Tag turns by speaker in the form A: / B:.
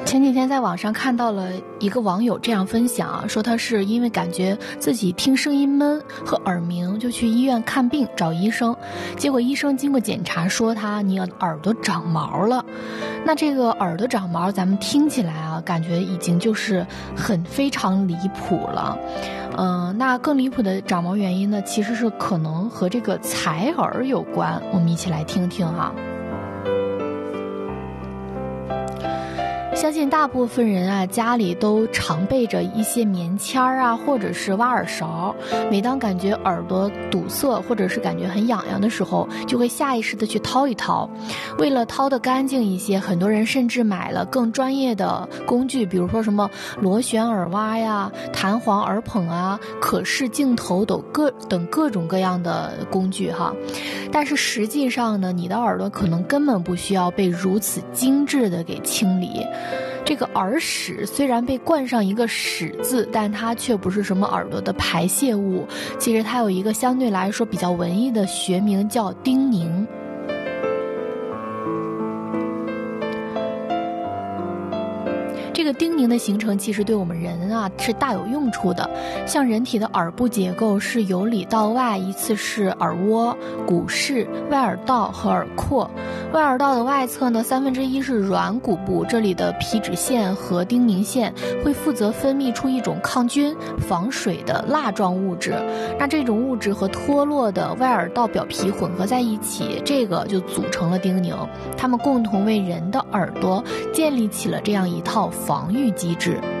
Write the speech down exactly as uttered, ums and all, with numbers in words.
A: 前几天在网上看到了一个网友这样分享啊，说他是因为感觉自己听声音闷和耳鸣，就去医院看病找医生，结果医生经过检查说他你耳朵长毛了。那这个耳朵长毛咱们听起来啊，感觉已经就是很非常离谱了。嗯、呃，那更离谱的长毛原因呢，其实是可能和这个采耳有关，我们一起来听听哈。相信大部分人啊，家里都常备着一些棉签儿啊，或者是挖耳勺。每当感觉耳朵堵塞，或者是感觉很痒痒的时候，就会下意识的去掏一掏。为了掏得干净一些，很多人甚至买了更专业的工具，比如说什么螺旋耳挖呀、弹簧耳捧啊、可视镜头等各等各种各样的工具哈。但是实际上呢，你的耳朵可能根本不需要被如此精致的给清理。这个耳屎虽然被冠上一个屎字，但它却不是什么耳朵的排泄物，其实它有一个相对来说比较文艺的学名叫丁宁。这个丁宁的形成其实对我们人啊是大有用处的。像人体的耳部结构是由里到外依次是耳蜗、骨室、外耳道和耳廓。外耳道的外侧呢，三分之一是软骨部，这里的皮脂腺和丁宁腺会负责分泌出一种抗菌、防水的蜡状物质。那这种物质和脱落的外耳道表皮混合在一起，这个就组成了丁宁。它们共同为人的耳朵建立起了这样一套防御机制。